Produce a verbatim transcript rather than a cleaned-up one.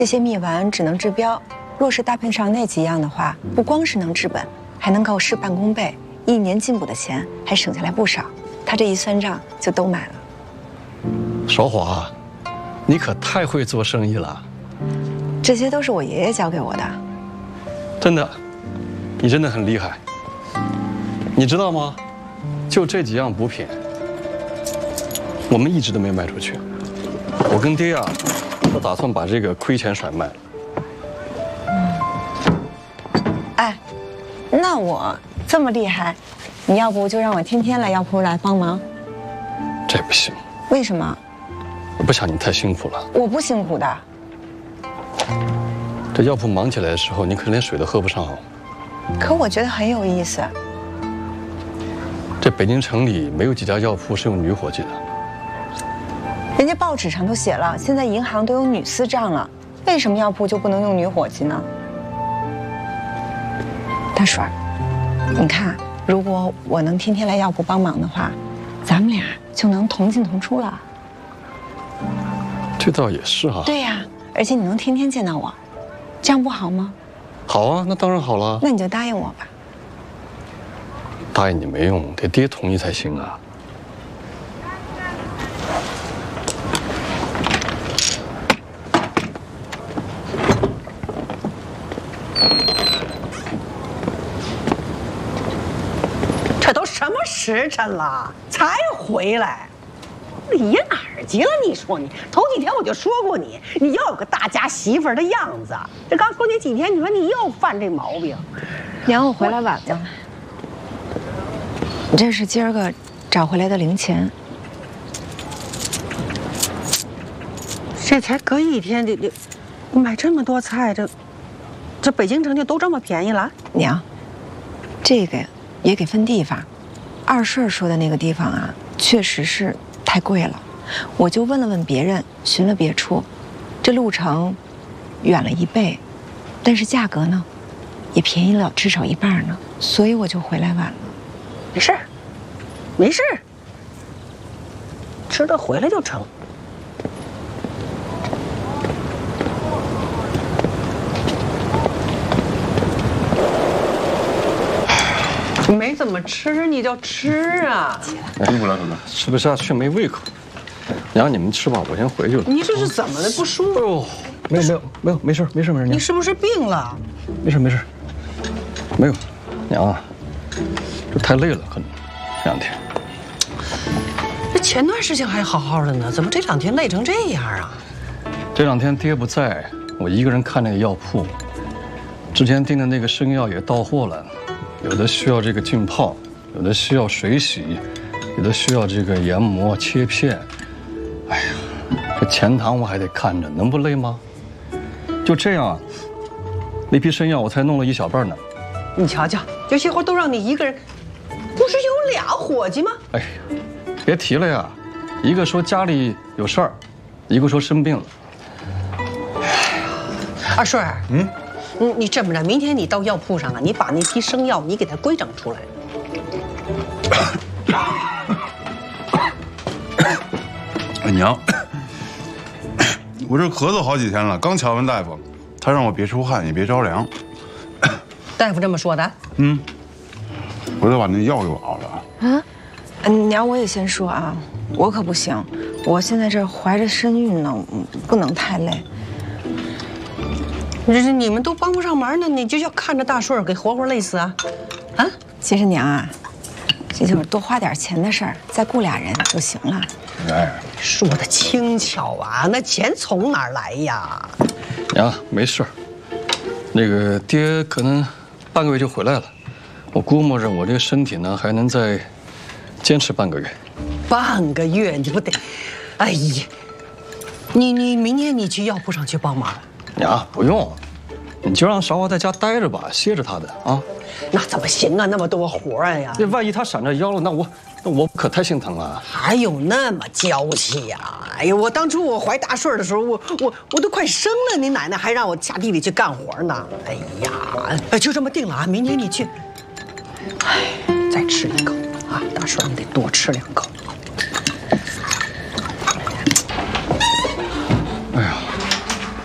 这些蜜丸只能治标，若是搭配上那几样的话，不光是能治本，还能够事半功倍，一年进补的钱还省下来不少。他这一算账就都买了。 韶华，你可太会做生意了。 这些都是我爷爷教给我的。 真的，你真的很厉害。你知道吗？就这几样补品，我们一直都没卖出去。我跟爹啊，都打算把这个亏钱甩卖了。 哎，那我这么厉害，你要不就让我天天来药铺来帮忙？ 这不行。 为什么？ 我不想你太辛苦了。 我不辛苦的。 这药铺忙起来的时候，你可连水都喝不上哦。 可我觉得很有意思。 这北京城里没有几家药铺是用女伙计的。 人家报纸上都写了，现在银行都有女司账了，为什么药铺就不能用女伙计呢？大水儿，你看，如果我能天天来药铺帮忙的话，咱们俩就能同进同出了。 这倒也是哈。 对呀，而且你能天天见到我，这样不好吗？ 好啊，那当然好了。 那你就答应我吧。 答应你没用，得爹同意才行啊。 这都什么时辰了，才回来？你爷哪儿去了？你说你头几天我就说过你，你要有个大家媳妇儿的样子。这刚说你几天，你说你又犯这毛病。 娘，我回来晚了。这是今儿个找回来的零钱。 这才隔一天，这这买这么多菜，这这北京城就都这么便宜了？ 娘，这个也给分地方。二顺说的那个地方啊，确实是太贵了。我就问了问别人，询了别处，这路程远了一倍，但是价格呢，也便宜了至少一半呢。所以我就回来晚了。 没事，没事，吃得回来就成。没怎么吃，你就吃啊！ 辛苦了，哥哥，吃不下去，没胃口。娘，你们吃吧，我先回去了。 你这是怎么了？不舒服？ 没有，没有，没有，没事，没事，没事。 你是不是病了？ 没事，没事，没有。娘啊，这太累了，可能这两天。 这前段时间还好好的呢，怎么这两天累成这样啊？ 这两天爹不在，我一个人看那个药铺。之前订的那个生药也到货了。有的需要这个浸泡，有的需要水洗，有的需要这个研磨切片。哎呀，这钱塘我还得看着，能不累吗？就这样，那批生药我才弄了一小半呢。 你瞧瞧，这些活都让你一个人，不是有俩伙计吗？ 哎呀，别提了呀，一个说家里有事儿，一个说生病了。 哎呀，二顺儿，嗯。你你这么着，明天你到药铺上啊，你把那批生药你给它规整出来。 娘，我这咳嗽好几天了，刚瞧完大夫，他让我别出汗，也别着凉。 大夫这么说的？ 嗯，我得把那药给我熬了。 啊，嗯，娘，我也先说啊，我可不行，我现在这怀着身孕呢，不能太累。 这是你们都帮不上忙呢，你就要看着大顺儿给活活累死啊！啊， 其实娘啊，这就是多花点钱的事儿，再雇俩人就行了。 哎， 说的轻巧啊，那钱从哪儿来呀？ 娘，没事儿，那个爹可能半个月就回来了，我估摸着我这个身体呢还能再坚持半个月。 半个月你不得？哎呀，你你明天你去药铺上去帮忙。 娘，不用，你就让韶华在家待着吧，歇着她的啊。 那怎么行啊？那么多活儿呀！ 这万一她闪着腰了，那我那我可太心疼了。 还有那么娇气呀？哎呦，我当初我怀大顺的时候，我我我都快生了，你奶奶还让我下地里去干活呢。哎呀，哎，就这么定了啊！明天你去，哎，再吃一口啊，大顺你得多吃两口。